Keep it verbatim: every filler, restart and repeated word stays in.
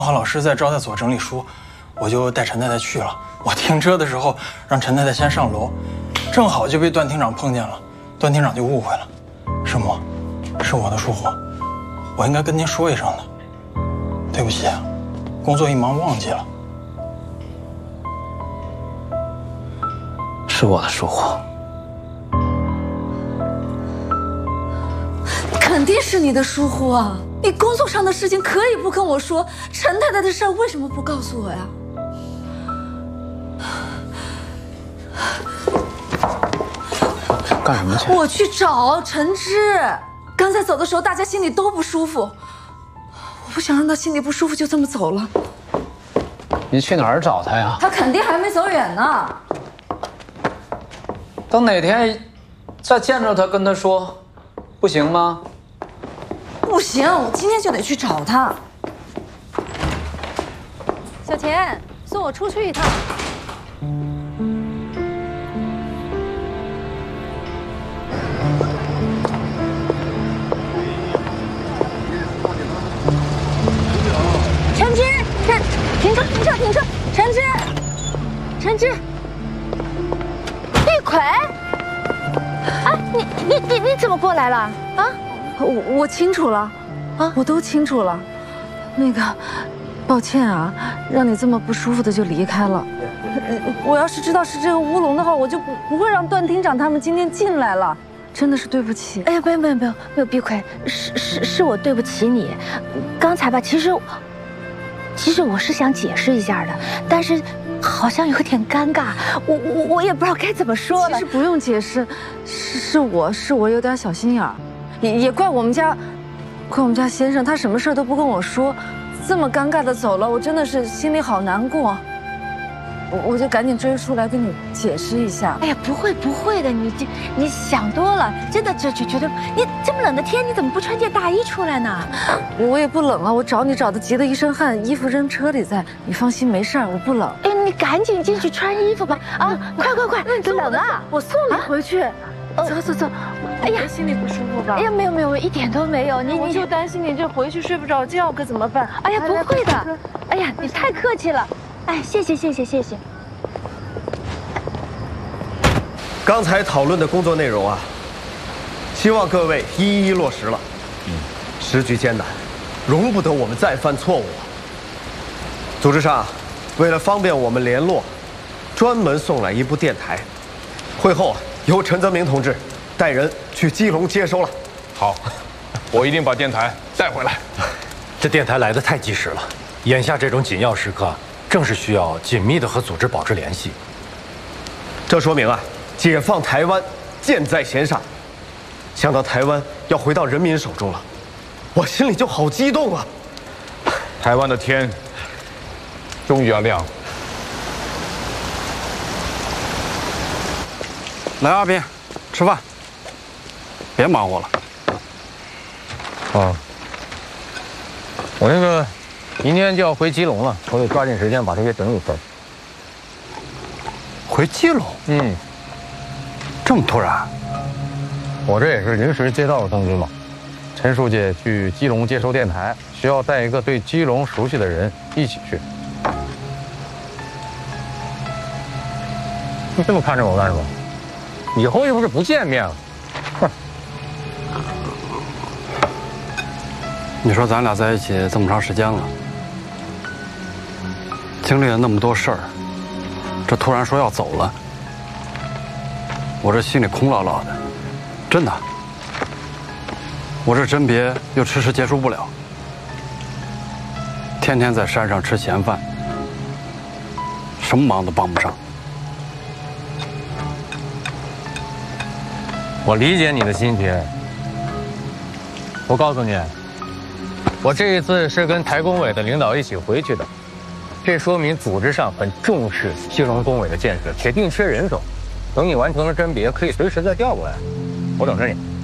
好老师在招待所整理书，我就带陈太太去了。我停车的时候让陈太太先上楼，正好就被段厅长碰见了，段厅长就误会了。师母，是我的疏忽，我应该跟您说一声的，对不起啊，工作一忙忘记了。 是我的疏忽。 肯定是你的疏忽啊！你工作上的事情可以不跟我说，陈太太的事儿为什么不告诉我呀？ 干什么去？ 我去找陈芝。刚才走的时候，大家心里都不舒服，我不想让他心里不舒服就这么走了。 你去哪儿找他呀？ 他肯定还没走远呢。 等哪天再见着他，跟他说，不行吗？ 不行，我今天就得去找他。 小钱，送我出去一趟。陈芝，陈，停车，停车，停车！陈芝，陈芝，玉奎，啊，你你你你怎么过来了啊？ 我我清楚了，啊，我都清楚了。那个，抱歉啊，让你这么不舒服的就离开了。我要是知道是这个乌龙的话，我就不不会让段厅长他们今天进来了。真的是对不起。 哎呀，没有没有没有没有，碧奎，是是是我对不起你。刚才吧，其实其实我是想解释一下的，但是好像有点尴尬，我我我也不知道该怎么说了。 其实不用解释，是是我是我有点小心眼儿。 也也怪我们家，怪我们家先生，他什么事都不跟我说，这么尴尬的走了，我真的是心里好难过。我我就赶紧追出来跟你解释一下。 哎呀，不会不会的，你这你想多了，真的这绝绝对。你这么冷的天，你怎么不穿件大衣出来呢？ 我也不冷啊，我找你找的急得一身汗，衣服扔车里在。你放心，没事儿，我不冷。 哎，你赶紧进去穿衣服吧！啊，快快快，冷啊！ 我送你回去。走走走。 哎呀， 心里不舒服吧？ 哎呀，没有没有，一点都没有。你我就担心你这回去睡不着觉，可怎么办？ 哎呀，不会的。哎呀，你太客气了。哎，谢谢谢谢谢谢。 刚才讨论的工作内容啊，希望各位一一落实了。嗯，时局艰难，容不得我们再犯错误。组织上，为了方便我们联络，专门送来一部电台。会后啊，由陈泽明同志 带人去基隆接收了。 好，我一定把电台带回来。 这电台来得太及时了，眼下这种紧要时刻，正是需要紧密的和组织保持联系。 这说明啊，解放台湾箭在弦上。想到台湾要回到人民手中了，我心里就好激动啊！ 台湾的天终于要亮了。 来，阿斌，吃饭。 别忙活了。 啊，我那个明天就要回基隆了，我得抓紧时间把这些整理分。 回基隆？ 嗯， 这么突然？ 我这也是临时接到的通知嘛。陈书记去基隆接收电台，需要带一个对基隆熟悉的人一起去。你这么看着我干什么？以后又不是不见面了。 你说咱俩在一起这么长时间了，经历了那么多事儿，这突然说要走了，我这心里空落落的，真的。我这甄别又迟迟结束不了，天天在山上吃闲饭，什么忙都帮不上。 我理解你的心情。我告诉你。 我这一次是跟台工委的领导一起回去的，这说明组织上很重视基隆工委的建设，铁定缺人手。等你完成了甄别，可以随时再调过来。我等着你。